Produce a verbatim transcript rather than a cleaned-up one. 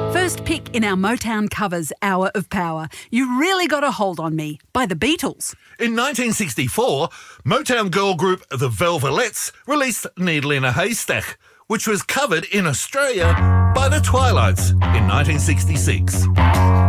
First pick in our Motown Covers Hour of Power, You Really Got a Hold on Me by the Beatles. In nineteen sixty-four, Motown girl group The Velvelettes released Needle in a Haystack, which was covered in Australia by the Twilights in nineteen sixty-six.